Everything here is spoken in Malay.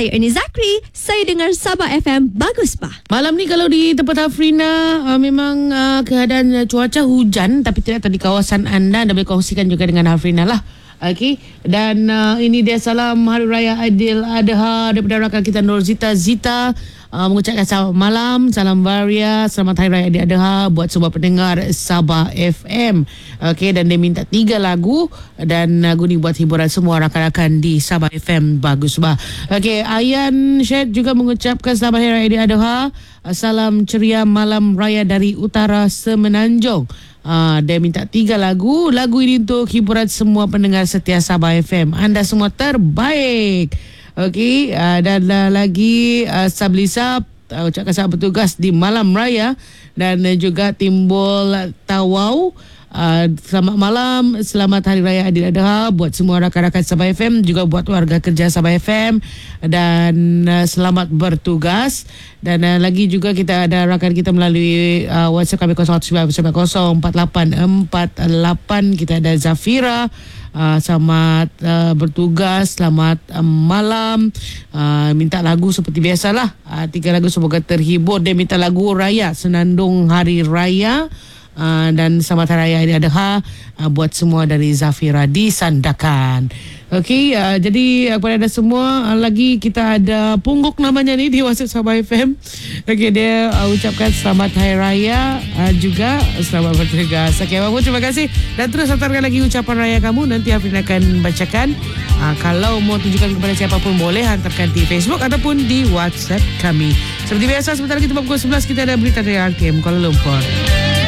Saya Ernie Zakri. Saya dengar Sabah FM. Bagus, Pak. Malam ni kalau di tempat Afrina memang keadaan cuaca hujan, tapi tidak tahu di kawasan anda boleh kongsikan juga dengan Afrina lah. Okey, dan ini dia salam Hari Raya Aidiladha daripada rakan kita Nurzita Zita, mengucapkan selamat malam, salam Varia, selamat Hari Raya Aidiladha buat semua pendengar Sabah FM. Okey, dan dia minta 3 lagu, dan lagu ni buat hiburan semua rakan-rakan di Sabah FM. Bagus bah. Okey, Ayan Syed juga mengucapkan selamat Hari Raya Aidiladha. Salam ceria malam raya dari utara Semenanjung. Dia minta 3 lagu. Lagu ini untuk hiburan semua pendengar setia Sabah FM. Anda semua terbaik. Okey, dan lagi Sablisa ucapkan selamat bertugas di malam raya, dan juga Timbul Tawau. Selamat malam, selamat Hari Raya Aidiladha buat semua rakan-rakan Sabah FM, juga buat warga kerja Sabah FM, dan selamat bertugas. Dan lagi juga kita ada rakan kita melalui WhatsApp kami 01904848. Kita ada Zafira. Selamat bertugas, selamat malam. Minta lagu seperti biasalah, 3 lagu, semoga terhibur. Dia minta lagu Raya, Senandung Hari Raya. Dan selamat Hari Raya Aidiladha buat semua dari Zafira di Sandakan. Okey, jadi kepada anda semua, lagi kita ada Pungguk namanya ni di WhatsApp Sabah FM. Okey, dia ucapkan selamat Hari Raya, juga selamat bertugas. Okey, Abang, terima kasih, dan terus hantarkan lagi ucapan raya kamu, nanti Afrin akan bacakan. Kalau mau tunjukkan kepada siapapun, boleh hantarkan di Facebook ataupun di WhatsApp kami. Seperti biasa, sebentar lagi pukul 11 kita ada berita dari RTM Kuala Lumpur.